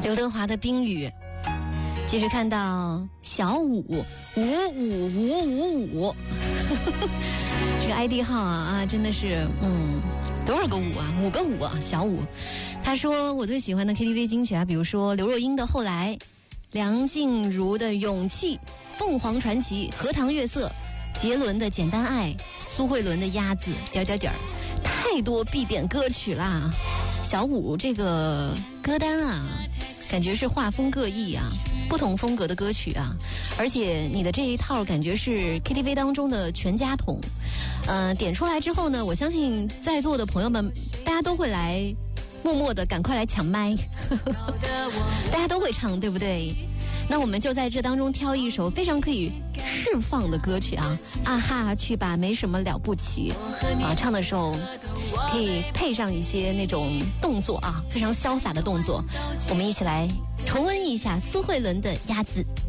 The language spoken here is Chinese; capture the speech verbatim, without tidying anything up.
刘德华的《冰雨》。继续看到小五五五五五五，这个 I D 号啊啊，真的是嗯，多少个五啊？五个五啊，小五。他说我最喜欢的 K T V 金曲啊，比如说刘若英的《后来》，梁静茹的《勇气》，凤凰传奇、荷塘月色，杰伦的《简单爱》，苏慧伦的《鸭子》，点点点，太多必点歌曲啦。小五这个歌单啊，感觉是画风各异啊，不同风格的歌曲啊，而且你的这一套感觉是 K T V 当中的全家桶。呃，点出来之后呢，我相信在座的朋友们，大家都会来默默的赶快来抢麦，大家都会唱，对不对？那我们就在这当中挑一首非常可以释放的歌曲啊，啊哈去吧，没什么了不起啊，唱的时候可以配上一些那种动作啊，非常潇洒的动作。我们一起来重温一下苏慧伦的《鸭子》。